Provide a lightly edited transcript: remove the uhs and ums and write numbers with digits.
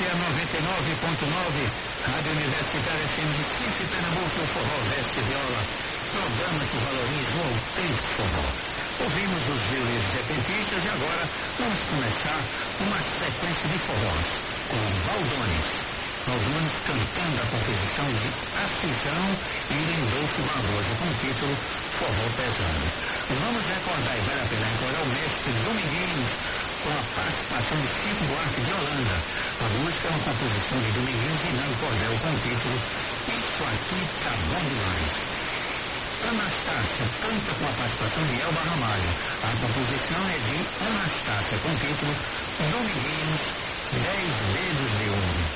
é 99.9, Rádio Universitária FM de Ciência e Pernambuco, Forró Veste Viola, programa que valoriza o autêntico forró. Ouvimos os violeiros repentistas e agora vamos começar uma sequência de forrós com Valdones. Valdones cantando a composição de Ascisão e Lindolfo Barbosa com o título Forró Pesado. Vamos recordar e vale a pena recordar o mestre Dominguinhos com a participação de Chico Buarque de Holanda. A música é uma composição de Dominguinhos e Nando Cordel com o título Isso Aqui Tá Bom Demais. Anastácia canta com a participação de Elba Ramalho. A composição é de Anastácia com o título Dominguinhos, 10 Dedos de Ouro.